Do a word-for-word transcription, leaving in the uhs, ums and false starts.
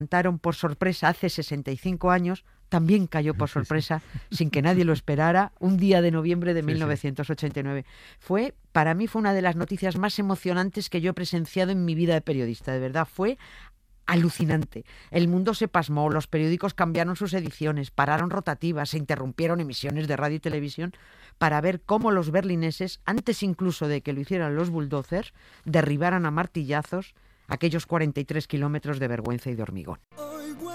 levantaron por sorpresa hace sesenta y cinco años, también cayó por sorpresa, sin que nadie lo esperara, un día de noviembre de mil novecientos ochenta y nueve. Fue, para mí, fue una de las noticias más emocionantes que yo he presenciado en mi vida de periodista, de verdad, fue alucinante. El mundo se pasmó, los periódicos cambiaron sus ediciones, pararon rotativas, se interrumpieron emisiones de radio y televisión para ver cómo los berlineses, antes incluso de que lo hicieran los bulldozers, derribaran a martillazos aquellos cuarenta y tres kilómetros de vergüenza y de hormigón.